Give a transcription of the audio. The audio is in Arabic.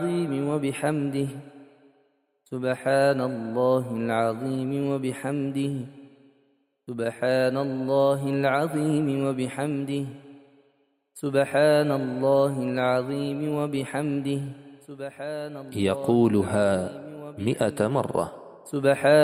وبحمده سبحان الله العظيم وبحمده سبحان الله العظيم وبحمده سبحان الله العظيم وبحمده يقولها 100 مرة. سبحان